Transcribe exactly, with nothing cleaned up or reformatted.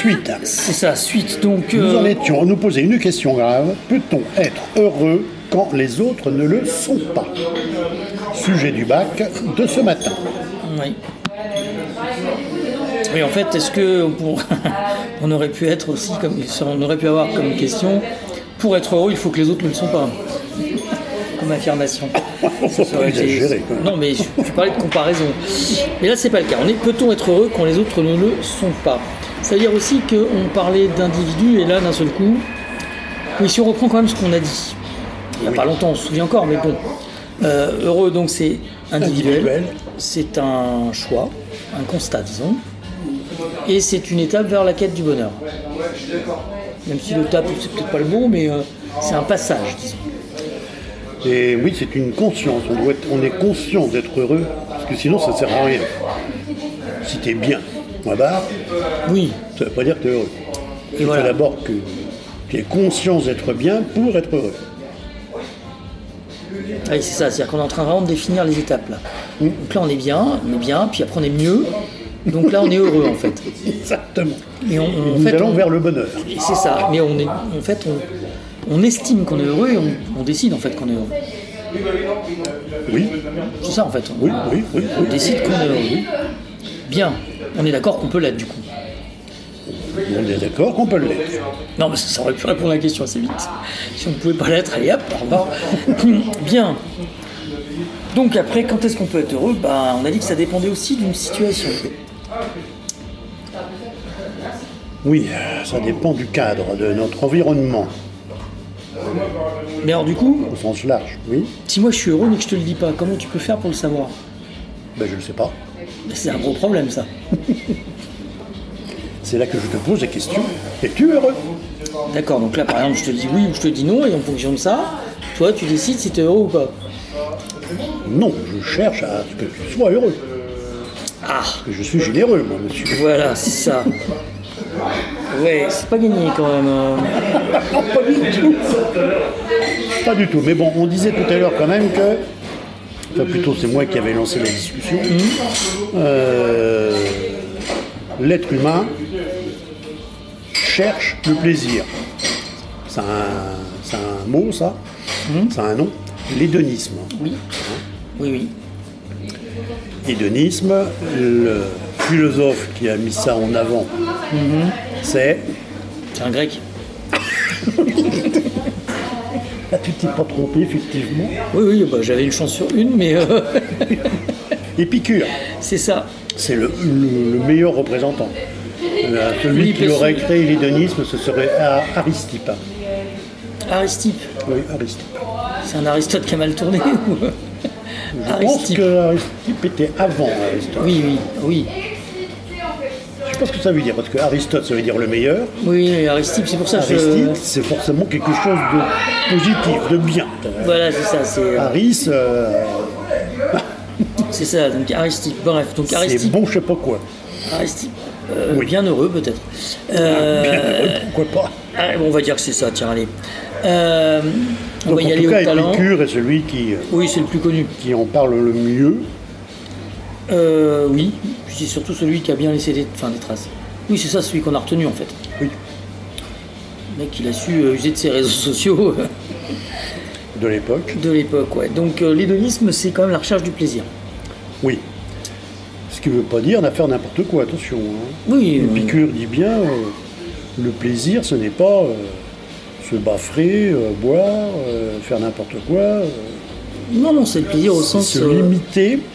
suite. C'est ça, suite. Donc, Nous euh, en étions à nous poser une question grave. Peut-on être heureux quand les autres ne le sont pas? Sujet du bac de ce matin. oui. Oui, en fait, est-ce que pour... on aurait pu être aussi comme on aurait pu avoir comme question, pour être heureux, il faut que les autres ne le sont pas. Comme affirmation. Faut Ça pas aurait été- exagérer, quoi. Non, mais je, je parlais de comparaison. Mais là, c'est pas le cas. On est peut-on être heureux quand les autres ne le sont pas? Ça veut dire aussi qu'on parlait d'individus et là, d'un seul coup, oui, si on reprend quand même ce qu'on a dit. Il n'y a Oui. pas longtemps, on se souvient encore, mais bon. Euh, heureux, donc, c'est individuel. Individuel. C'est un choix, un constat, disons. Et c'est une étape vers la quête du bonheur. Même si l'étape, c'est peut-être pas le mot, mais euh, c'est un passage, disons. Et oui, c'est une conscience. On, doit être- on est conscient d'être heureux, parce que sinon, ça ne sert à rien. Si tu es bien, point barre, Oui, ça ne veut pas dire que tu es heureux. Il faut voilà. d'abord que tu aies conscience d'être bien pour être heureux. oui, c'est ça. C'est-à-dire qu'on est en train vraiment de définir les étapes, là. Donc là, on est bien, on est bien, puis après, on est mieux. Donc là, on est heureux, en fait. Exactement. Et on, Et on- en nous fait, allons on- vers le bonheur. et c'est ça. Mais on est, en fait, on, on estime qu'on est heureux et on, on décide, en fait, qu'on est heureux. Oui, C'est ça, en fait. On, oui, oui, oui. on oui. décide qu'on est heureux. Bien. On est d'accord qu'on peut l'être, du coup. On est d'accord qu'on peut l'être. Non, mais ça aurait pu répondre à la question assez vite. Si on ne pouvait pas l'être, allez hop, au revoir. Bien. Donc après, quand est-ce qu'on peut être heureux? Bah, on a dit que ça dépendait aussi d'une situation. Oui, ça dépend du cadre, de notre environnement, Mais alors du coup, au sens large. Oui, si moi je suis heureux mais que je te le dis pas, comment tu peux faire pour le savoir? ben, je ne le sais pas. Bah, c'est un gros problème, ça. C'est là que je te pose la question. Es-tu heureux? D'accord, donc là par exemple, je te dis oui ou je te dis non, et en fonction de ça, toi tu décides si tu es heureux ou pas. Non, je cherche à ce que tu sois heureux. Ah, Parce que je suis généreux, moi, monsieur. voilà, c'est ça. Ouais, c'est pas gagné quand même. euh. Non, pas du tout. Pas du tout. Mais bon, on disait tout à l'heure quand même que, enfin plutôt c'est moi qui avais lancé la discussion, euh, l'être humain cherche le plaisir. C'est un, c'est un mot, ça. C'est un nom. L'hédonisme. Oui, oui, oui. Hédonisme, le philosophe qui a mis ça en avant, c'est... C'est un grec. Là, tu t'es pas trompé, effectivement. Oui, oui, bah, j'avais une chance sur une, mais euh, Épicure, c'est ça. c'est le, le- le meilleur représentant. Euh, celui Oui, qui parce aurait que- créé l'hédonisme, ce serait Ar- Aristippe. Aristippe, Oui, Aristippe. c'est un Aristote qui a mal tourné ou... Je pense que Aristippe était avant Aristote. Oui, oui, oui. Je sais pas ce que ça veut dire, parce que Aristote, ça veut dire le meilleur. Oui, et Aristippe, c'est pour ça que Aristippe, je... c'est forcément quelque chose de positif, de bien. Voilà, c'est ça, c'est, Aris, euh, c'est ça, donc Aristippe, bref, donc c'est Aristippe, bon, je sais pas quoi. Aristippe, euh, Oui. bien heureux peut-être. Euh, Bien heureux, pourquoi pas. ah, bon, on va dire que c'est ça, tiens, allez. Euh, on Donc, va y en aller tout au cas, talent. Épicure est celui qui, euh, Oui, c'est le plus connu. qui en parle le mieux. Euh, oui, puis c'est surtout celui qui a bien laissé des, enfin, des traces. Oui, c'est ça, celui qu'on a retenu en fait. Oui. Le mec, il a su euh, user de ses réseaux sociaux euh, De l'époque. de l'époque, ouais. Donc euh, l'hédonisme, c'est quand même la recherche du plaisir. Oui. Ce qui ne veut pas dire de faire n'importe quoi, attention. Hein. Oui, euh, Épicure dit bien, euh, le plaisir, ce n'est pas euh, se baffrer, euh, boire, euh, faire n'importe quoi. euh, non, non, c'est le plaisir au sens... se euh, limiter